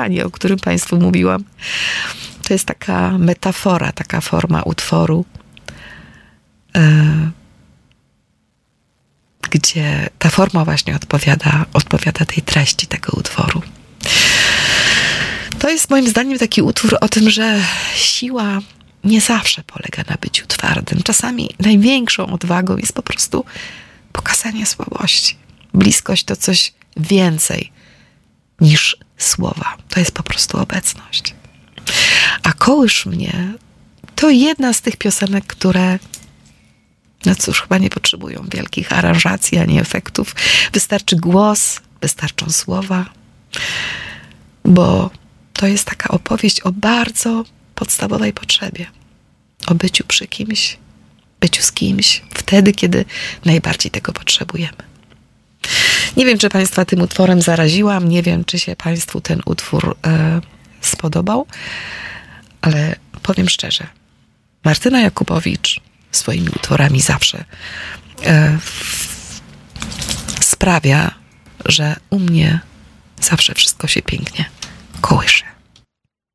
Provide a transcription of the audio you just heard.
kochanie, o którym Państwu mówiłam, to jest taka metafora, taka forma utworu, gdzie ta forma właśnie odpowiada tej treści tego utworu. To jest moim zdaniem taki utwór o tym, że siła nie zawsze polega na byciu twardym. Czasami największą odwagą jest po prostu pokazanie słabości. Bliskość to coś więcej niż słowa. To jest po prostu obecność. A Kołysz mnie to jedna z tych piosenek, które, no cóż, chyba nie potrzebują wielkich aranżacji ani efektów. Wystarczy głos, wystarczą słowa, bo to jest taka opowieść o bardzo podstawowej potrzebie. O byciu przy kimś, byciu z kimś, wtedy, kiedy najbardziej tego potrzebujemy. Nie wiem, czy Państwa tym utworem zaraziłam, nie wiem, czy się Państwu ten utwór spodobał, ale powiem szczerze, Martyna Jakubowicz swoimi utworami zawsze sprawia, że u mnie zawsze wszystko się pięknie kołysze.